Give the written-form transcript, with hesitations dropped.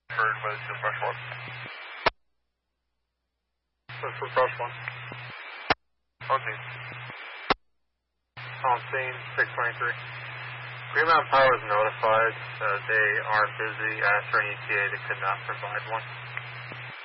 Bird was the brush one. What's for brush one? On scene. On scene, 623. Green Mountain Power is notified. They are busy. Asked for an ETA. They could not provide one.